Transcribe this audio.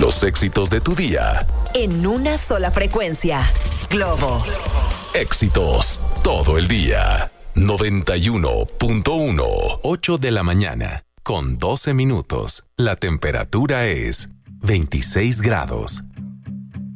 Los éxitos de tu día. En una sola frecuencia. Globo. Éxitos todo el día. 91.1. 8 de la mañana, con 12 minutos. La temperatura es 26 grados.